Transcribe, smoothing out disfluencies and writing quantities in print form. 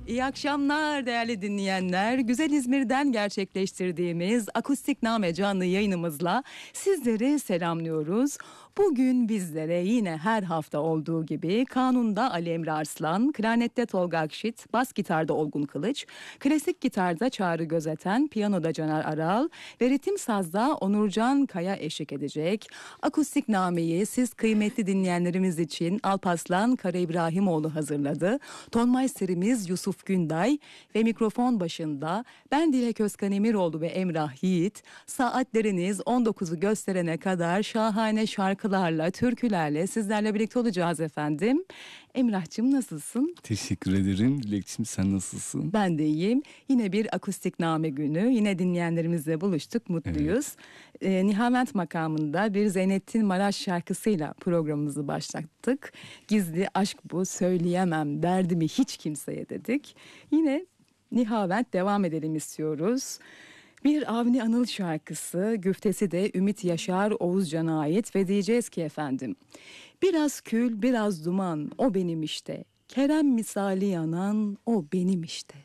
İyi akşamlar değerli dinleyenler. Güzel İzmir'den gerçekleştirdiğimiz Akustikname canlı yayınımızla sizleri selamlıyoruz. Bugün bizlere yine her hafta olduğu gibi kanunda Ali Emre Arslan, klarnette Tolga Akşit, bas gitarda Olgun Kılıç, klasik gitarda Çağrı Gözeten, piyanoda Caner Aral ve ritim sazda Onurcan Kaya eşlik edecek. Akustiknameyi siz kıymetli dinleyenlerimiz için Alparslan Kara İbrahimoğlu hazırladı. Tonmeisterimiz Yusuf Günday ve mikrofon başında ben Dilek Özkan Emiroğlu ve Emrah Yiğit. Saatleriniz 19'u gösterene kadar şahane şarkılarla, türkülerle sizlerle birlikte olacağız efendim. Emrah'cığım nasılsın? Teşekkür ederim. Dilekçim, sen nasılsın? Ben de iyiyim. Yine bir akustikname günü. Yine dinleyenlerimizle buluştuk. Mutluyuz. Nihavent makamında bir Zeynettin Maraş şarkısıyla programımızı başlattık. Gizli aşk bu, söyleyemem derdimi hiç kimseye dedik. Yine Nihavent devam edelim istiyoruz. Bir Avni Anıl şarkısı, güftesi de Ümit Yaşar Oğuzcan'a ait ve diyeceğiz ki efendim: biraz kül biraz duman o benim işte, Kerem misali yanan o benim işte.